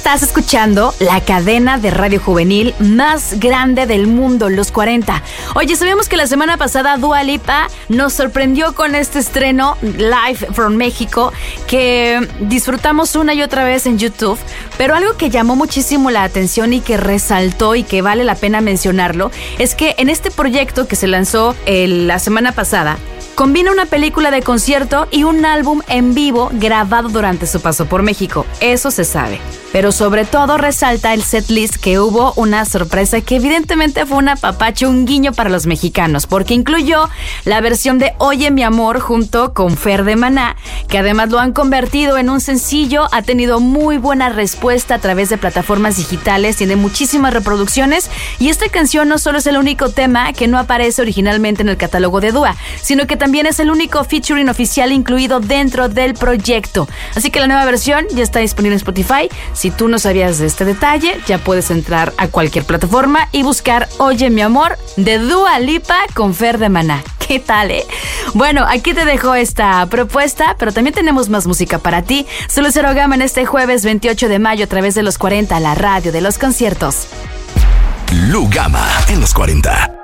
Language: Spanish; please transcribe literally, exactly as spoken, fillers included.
Estás escuchando la cadena de radio juvenil más grande del mundo, Los cuarenta. Oye, sabíamos que la semana pasada Dua Lipa nos sorprendió con este estreno Live from México que disfrutamos una y otra vez en YouTube, pero algo que llamó muchísimo la atención y que resaltó y que vale la pena mencionarlo es que en este proyecto que se lanzó eh, la semana pasada combina una película de concierto y un álbum en vivo grabado durante su paso por México. Eso se sabe. Pero sobre todo resalta el setlist, que hubo una sorpresa que evidentemente fue un apapacho, un guiño para los mexicanos, porque incluyó la versión de Oye mi amor junto con Fer de Maná, que además lo han convertido en un sencillo, ha tenido muy buena respuesta a través de plataformas digitales, tiene muchísimas reproducciones y esta canción no solo es el único tema que no aparece originalmente en el catálogo de Dua, sino que también es el único featuring oficial incluido dentro del proyecto. Así que la nueva versión ya está disponible en Spotify. Si tú no sabías de este detalle, ya puedes entrar a cualquier plataforma y buscar Oye mi amor de Dua Lipa con Fer de Maná. ¿Qué tal, eh? Bueno, aquí te dejo esta propuesta, pero también tenemos más música para ti. Solo Cero Gama en este jueves veintiocho de mayo a través de Los cuarenta, la radio de los conciertos. Lu Gama en Los cuarenta.